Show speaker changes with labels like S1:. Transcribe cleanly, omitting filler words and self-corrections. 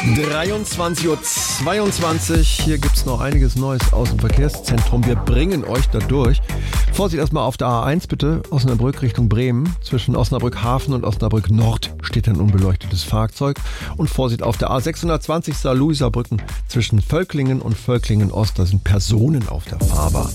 S1: 23:22 Uhr. Hier gibt es noch einiges Neues aus dem Verkehrszentrum. Wir bringen euch da durch. Vorsicht erstmal auf der A1 bitte, Osnabrück Richtung Bremen. Zwischen Osnabrück Hafen und Osnabrück Nord steht ein unbeleuchtetes Fahrzeug. Und Vorsicht auf der A620 Saarlouiser Brücken zwischen Völklingen und Völklingen Ost. Da sind Personen auf der Fahrbahn.